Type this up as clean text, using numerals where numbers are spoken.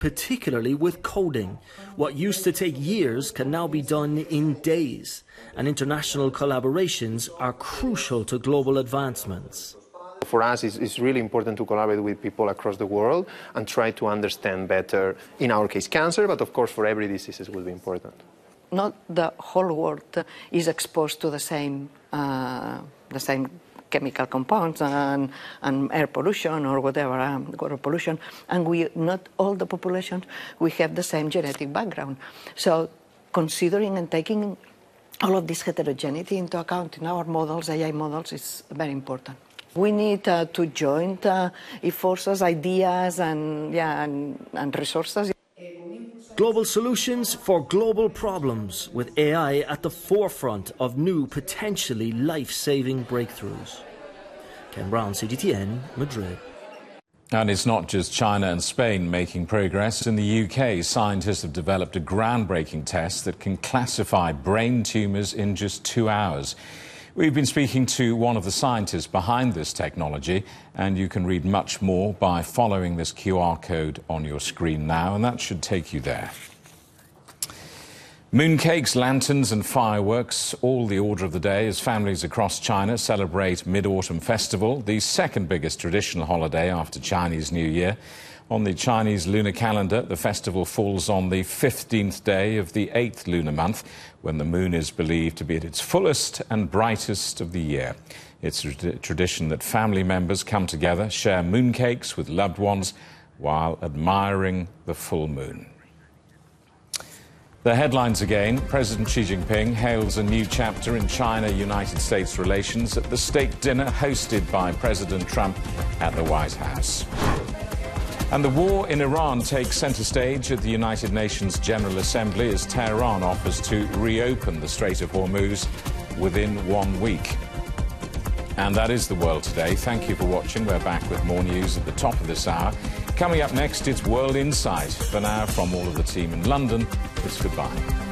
particularly with coding. What used to take years can now be done in days, and international collaborations are crucial to global advancements. For us, it's really important to collaborate with people across the world and try to understand better, in our case, cancer, but of course for every disease it will be important. Not the whole world is exposed to the same chemical compounds and air pollution or whatever, water pollution, and not all the population, we have the same genetic background. So considering and taking all of this heterogeneity into account in our models, AI models, is very important. We need to join forces, ideas, and resources. Global solutions for global problems, with AI at the forefront of new, potentially life-saving breakthroughs. Ken Brown, CGTN, Madrid. And it's not just China and Spain making progress. In the UK, scientists have developed a groundbreaking test that can classify brain tumours in just 2 hours. We've been speaking to one of the scientists behind this technology, and you can read much more by following this QR code on your screen now, and that should take you there. Mooncakes, lanterns and fireworks, all the order of the day as families across China celebrate Mid-Autumn Festival, the second biggest traditional holiday after Chinese New Year. On the Chinese lunar calendar, the festival falls on the 15th day of the 8th lunar month, when the moon is believed to be at its fullest and brightest of the year. It's a tradition that family members come together, share mooncakes with loved ones while admiring the full moon. The headlines again. President Xi Jinping hails a new chapter in China-United States relations at the state dinner hosted by President Trump at the White House. And the war in Iran takes centre stage at the United Nations General Assembly as Tehran offers to reopen the Strait of Hormuz within 1 week. And that is the world today. Thank you for watching. We're back with more news at the top of this hour. Coming up next, it's World Insight. For now, from all of the team in London, it's goodbye.